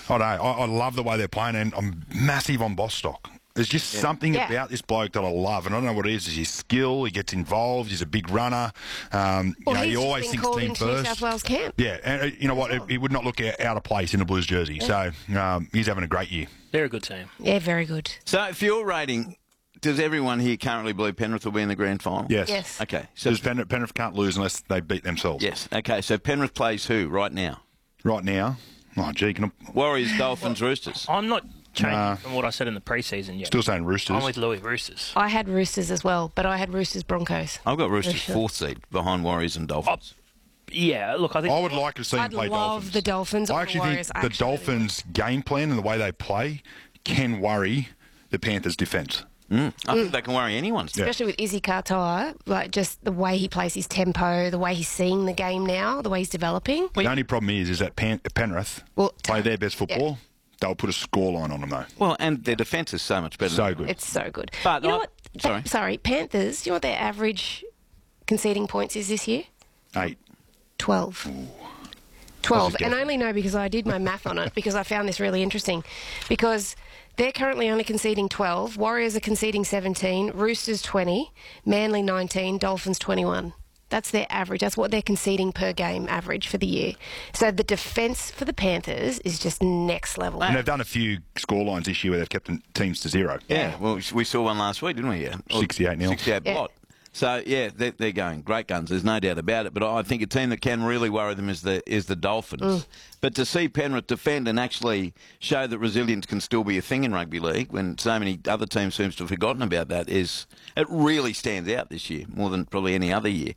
I don't know. I love the way they're playing, and I'm massive on Bostock. There's just something about this bloke that I love, and I don't know what it is. It's his skill. He gets involved. He's a big runner. He always thinks team into first. New South Wales camp. Yeah, and you know what? He would not look out of place in a Blues jersey. So he's having a great year. They're a good team. Yeah, very good. So, for your rating, does everyone here currently believe Penrith will be in the grand final? Yes. Okay. So Because Penrith can't lose unless they beat themselves. yes. Okay. So Penrith plays who right now? Right now, can I Warriors, Dolphins, Roosters. I'm not changing from what I said in the preseason yet. still saying Roosters? I'm with Louis, Roosters. I had Roosters as well, but I had Roosters Broncos. I've got Roosters Sure. 4th seed behind Warriors and Dolphins. Yeah, look, I think... I would like to see them I'd play love Dolphins. the Dolphins I or the actually Warriors. think the Dolphins' game plan and the way they play can worry the Panthers' defence. I think they can worry anyone's. Especially with Izzy Katoa, like just the way he plays his tempo, the way he's seeing the game now, the way he's developing. The only problem is that Penrith play their best football. They'll put a scoreline on them, though. Well, and their defence is so much better. So good. It's so good. But you know what? Sorry, Panthers, you know what their average conceding points is this year? 8. 12. I was 12. just And I guessing. only know because I did my math on it because I found this really interesting. Because they're currently only conceding 12. Warriors are conceding 17. Roosters 20. Manly 19. Dolphins 21. That's their average. That's what they're conceding per game average for the year. So the defence for the Panthers is just next level. And they've done a few scorelines this year where they've kept the teams to 0. Yeah, well, we saw one last week, didn't we? Yeah. 68-0. 68 blot. So, yeah, they're going great guns. There's no doubt about it. But I think a team that can really worry them is the Dolphins. But to see Penrith defend and actually show that resilience can still be a thing in rugby league when so many other teams seem to have forgotten about that it really stands out this year more than probably any other year.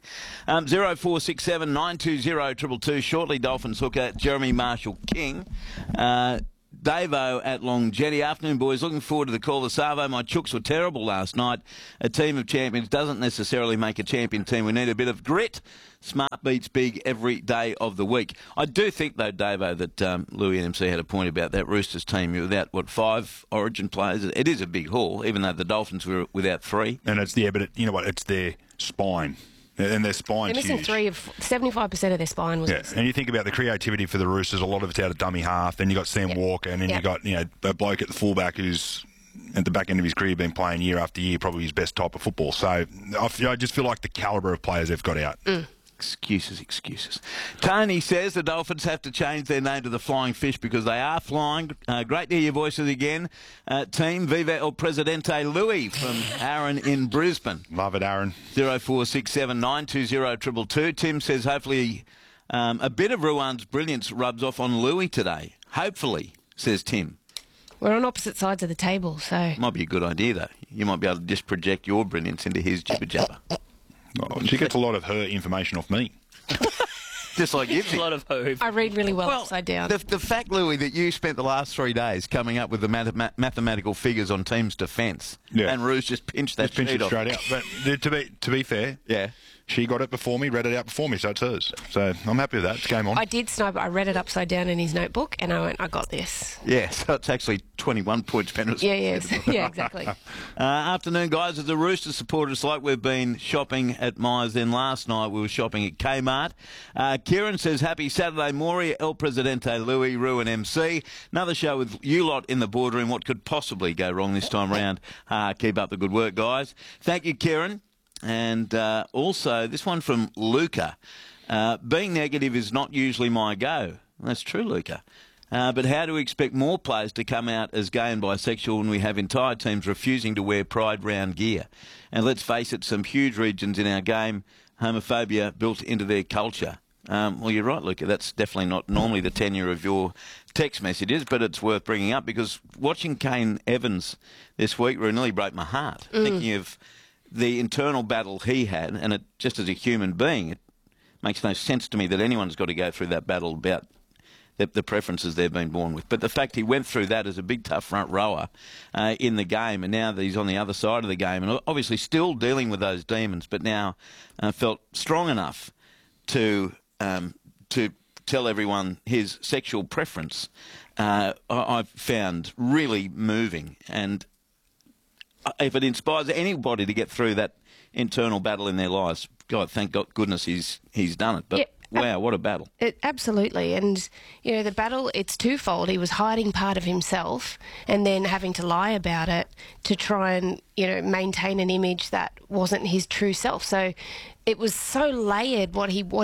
0467 920 222. Shortly, Dolphins hooker Jeremy Marshall-King. Davo at Longjetti. Afternoon, boys. Looking forward to the call of Savo. My Chooks were terrible last night. A team of champions doesn't necessarily make a champion team. We need a bit of grit. Smart beats big every day of the week. I do think, though, Davo, that Louis NMC had a point about that Roosters team without, 5 Origin players. It is a big haul, even though the Dolphins were without 3. And it's you know what? It's their spine. And their spine's They're missing huge. 75% of their spine was missing. And you think about the creativity for the Roosters, a lot of it's out of dummy half. Then you got Sam Walker, and then you got a bloke at the fullback who's at the back end of his career been playing year after year, probably his best type of football. So I just feel like the calibre of players they've got out. Excuses. Tony says the Dolphins have to change their name to the Flying Fish because they are flying. Great to hear your voices again. Team Viva El Presidente Louis from Aaron in Brisbane. Love it, Aaron. 0467 920 222. Tim says hopefully a bit of Ruan's brilliance rubs off on Louis today. Hopefully, says Tim. We're on opposite sides of the table, so... Might be a good idea, though. You might be able to just project your brilliance into his jibber-jabber. Oh, she gets a lot of her information off me. Just like you. A lot of hope. I read really well upside down. The fact, Louis, that you spent the last 3 days coming up with the mathematical figures on team's defence, and Ruse just pinched that Just pinched sheet it off. straight out. But to be fair, she got it before me, read it out before me, so it's hers. So I'm happy with that. It's game on. I did snipe it. I read it upside down in his notebook, and I went, I got this. Yeah, so it's actually 21 points Penrith. Yeah, exactly. Afternoon, guys. As a Roosters supporter, it's like we've been shopping at Myers. Then last night we were shopping at Kmart. Kieran says, happy Saturday, Maury, El Presidente, Louis, Rue and MC. Another show with you lot in the boardroom. What could possibly go wrong this time round? Keep up the good work, guys. Thank you, Kieran. And also, this one from Luca. Being negative is not usually my go. That's true, Luca. But how do we expect more players to come out as gay and bisexual when we have entire teams refusing to wear Pride round gear? And let's face it, some huge regions in our game, homophobia built into their culture. Well, you're right, Luca. That's definitely not normally the tenure of your text messages, but it's worth bringing up because watching Kane Evans this week nearly broke my heart. Thinking of the internal battle he had, and it just as a human being, it makes no sense to me that anyone's got to go through that battle about the preferences they've been born with. But the fact he went through that as a big, tough front rower in the game, and now that he's on the other side of the game, and obviously still dealing with those demons, but now felt strong enough to tell everyone his sexual preference, I've found really moving. And if it inspires anybody to get through that internal battle in their lives, God, thank goodness he's done it. But Wow, what a battle. Absolutely. And, you know, the battle, it's twofold. He was hiding part of himself and then having to lie about it to try and, you know, maintain an image that wasn't his true self. So it was so layered what he